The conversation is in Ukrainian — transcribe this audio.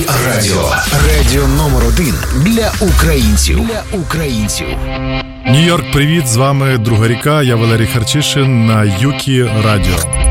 Радіо. Радіо номер 1 для українців. Нью-Йорк, привіт, з вами Друга ріка, я Валерій Харчишин на Юкі Радіо.